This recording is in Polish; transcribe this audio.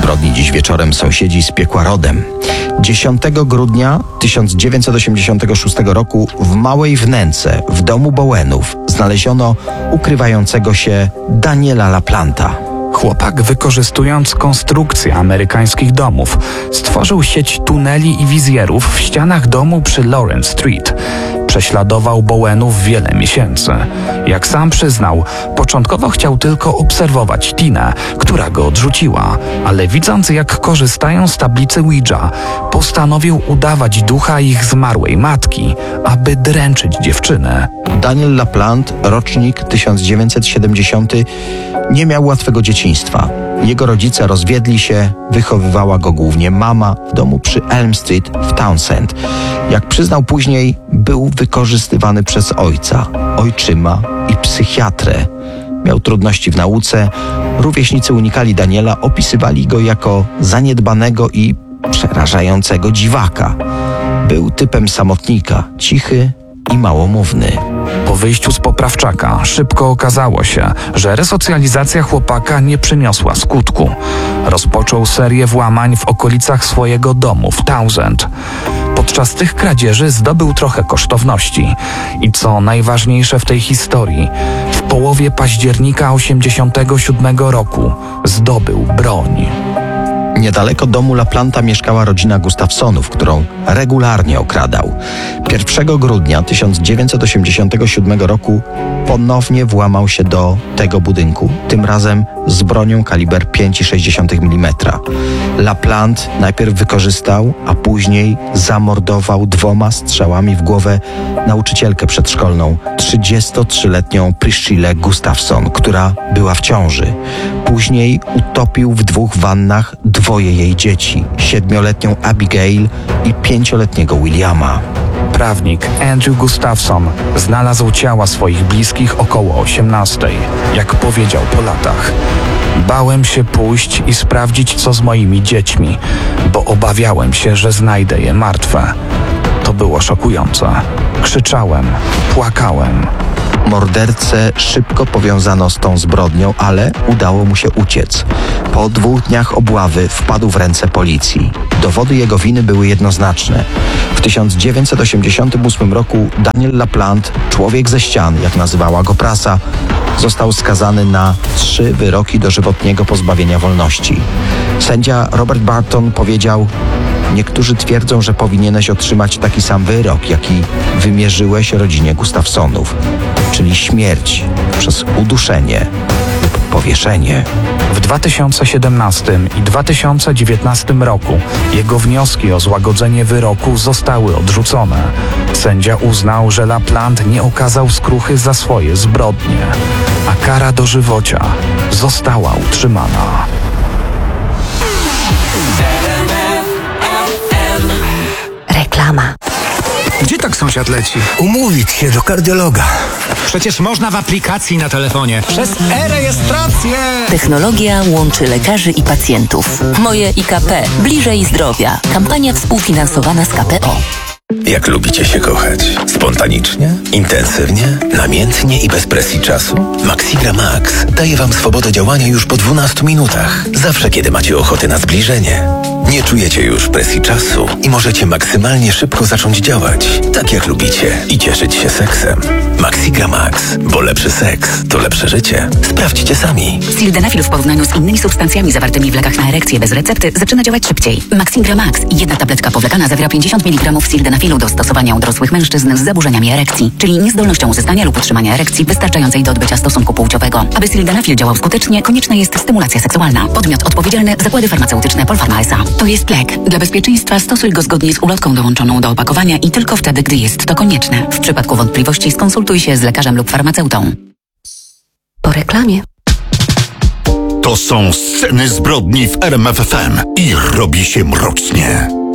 zbrodni dziś wieczorem sąsiedzi z piekła rodem. 10 grudnia 1986 roku w Małej Wnęce w domu Bowenów znaleziono ukrywającego się Daniela LaPlanta. Chłopak, wykorzystując konstrukcję amerykańskich domów, stworzył sieć tuneli i wizjerów w ścianach domu przy Lawrence Street. Prześladował Bowenów wiele miesięcy. Jak sam przyznał, początkowo chciał tylko obserwować Tinę, która go odrzuciła, ale widząc, jak korzystają z tablicy Ouija, postanowił udawać ducha ich zmarłej matki, aby dręczyć dziewczynę. Daniel LaPlante, rocznik 1970, nie miał łatwego dzieciństwa. Jego rodzice rozwiedli się, wychowywała go głównie mama w domu przy Elm Street w Townsend. Jak przyznał później, był wykorzystywany przez ojca, ojczyma i psychiatrę. Miał trudności w nauce. Rówieśnicy unikali Daniela, opisywali go jako zaniedbanego i przerażającego dziwaka. Był typem samotnika, cichy i małomówny. Po wyjściu z poprawczaka szybko okazało się, że resocjalizacja chłopaka nie przyniosła skutku. Rozpoczął serię włamań w okolicach swojego domu w Townsend. Podczas tych kradzieży zdobył trochę kosztowności. I co najważniejsze w tej historii, w połowie października 1987 roku zdobył broń. Niedaleko domu LaPlanta mieszkała rodzina Gustafsonów, którą regularnie okradał. 1 grudnia 1987 roku ponownie włamał się do tego budynku, tym razem z bronią kaliber 5,6 mm. LaPlante najpierw wykorzystał, a później zamordował 2 strzałami w głowę nauczycielkę przedszkolną, 33-letnią Priscillę Gustafson, która była w ciąży. Później utopił w 2 wannach 2 jej dzieci, 7-letnią Abigail i 5-letniego Williama. Prawnik Andrew Gustafson znalazł ciała swoich bliskich około 18:00. Jak powiedział po latach: bałem się pójść i sprawdzić, co z moimi dziećmi, bo obawiałem się, że znajdę je martwe. To było szokujące. Krzyczałem, płakałem. Mordercę szybko powiązano z tą zbrodnią, ale udało mu się uciec. Po 2 dniach obławy wpadł w ręce policji. Dowody jego winy były jednoznaczne. W 1988 roku Daniel LaPlante, człowiek ze ścian, jak nazywała go prasa, został skazany na 3 wyroki dożywotniego pozbawienia wolności. Sędzia Robert Barton powiedział: niektórzy twierdzą, że powinieneś otrzymać taki sam wyrok, jaki wymierzyłeś rodzinie Gustafsonów, czyli śmierć przez uduszenie lub powieszenie. W 2017 i 2019 roku jego wnioski o złagodzenie wyroku zostały odrzucone. Sędzia uznał, że LaPlante nie okazał skruchy za swoje zbrodnie, a kara dożywocia została utrzymana. Reklama. Gdzie tak sąsiad leci? Umówić się do kardiologa. Przecież można w aplikacji na telefonie. Przez e-rejestrację! Technologia łączy lekarzy i pacjentów. Moje IKP. Bliżej zdrowia. Kampania współfinansowana z KPO. Jak lubicie się kochać? Spontanicznie? Intensywnie? Namiętnie i bez presji czasu? Maxigra Max daje Wam swobodę działania już po 12 minutach. Zawsze, kiedy macie ochotę na zbliżenie. Nie czujecie już presji czasu i możecie maksymalnie szybko zacząć działać, tak jak lubicie, i cieszyć się seksem. Maxigra Max, bo lepszy seks to lepsze życie. Sprawdźcie sami. Sildenafil w porównaniu z innymi substancjami zawartymi w lekach na erekcję bez recepty zaczyna działać szybciej. Maxigra Max, jedna tabletka powlekana, zawiera 50 mg sildenafilu do stosowania u dorosłych mężczyzn z zaburzeniami erekcji, czyli niezdolnością uzyskania lub utrzymania erekcji wystarczającej do odbycia stosunku płciowego. Aby sildenafil działał skutecznie, konieczna jest stymulacja seksualna. Podmiot odpowiedzialny: Zakłady Farmaceutyczne Polpharma S.A. To jest lek. Dla bezpieczeństwa stosuj go zgodnie z ulotką dołączoną do opakowania i tylko wtedy, gdy jest to konieczne. W przypadku wątpliwości skonsultuj się z lekarzem lub farmaceutą. Po reklamie. To są sceny zbrodni w RMF FM i robi się mrocznie.